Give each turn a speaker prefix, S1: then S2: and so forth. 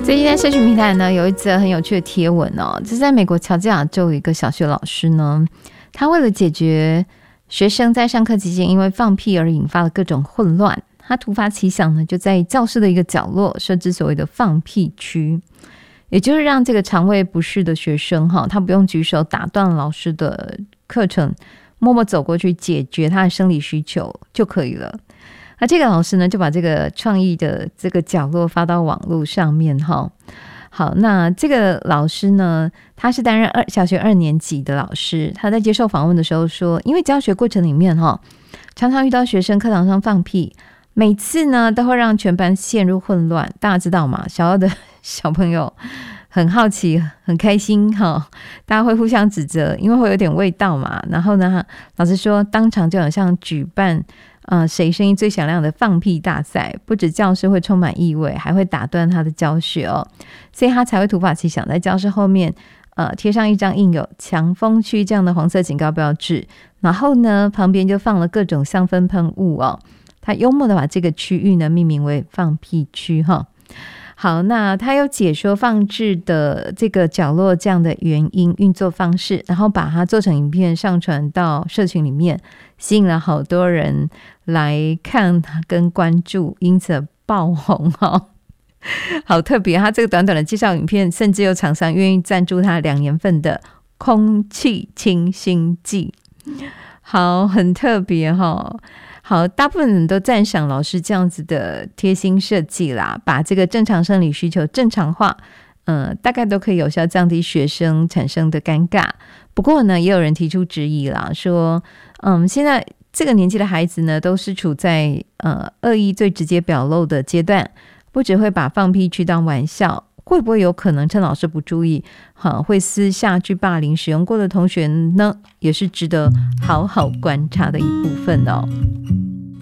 S1: 最近在社群平台呢，有一则很有趣的贴文哦，这是在美国乔治亚州有一个小学老师呢，他为了解决学生在上课期间因为放屁而引发的各种混乱，他突发奇想呢，就在教室的一个角落设置所谓的放屁区，也就是让这个肠胃不适的学生他不用举手打断老师的课程，默默走过去解决他的生理需求就可以了。那这个老师呢，就把这个创意的这个角落发到网络上面好，那这个老师呢，他是担任小学2年级的老师，他在接受访问的时候说，因为教学过程里面常常遇到学生课堂上放屁，每次呢都会让全班陷入混乱。大家知道吗？小2的小朋友很好奇很开心大家会互相指责，因为会有点味道嘛。然后呢，老师说当场就好像举办谁声音最响亮的放屁大赛，不止教室会充满异味，还会打断他的教学所以他才会突发奇想在教室后面贴上一张印有强风区这样的黄色警告标志，然后呢旁边就放了各种香氛喷雾他幽默的把这个区域呢命名为放屁区好，那他有解说放置的这个角落这样的原因、运作方式，然后把它做成影片上传到社群里面，吸引了好多人来看跟关注，因此爆红好特别，他这个短短的介绍影片，甚至有厂商愿意赞助他2年份的空气清新剂，好，很特别好，大部分人都赞赏老师这样子的贴心设计啦，把这个正常生理需求正常化，大概都可以有效降低学生产生的尴尬。不过呢，也有人提出质疑啦，说，现在这个年纪的孩子呢，都是处在恶意最直接表露的阶段，不只会把放屁区当玩笑，会不会有可能趁老师不注意会私下去霸凌使用过的同学呢？也是值得好好观察的一部分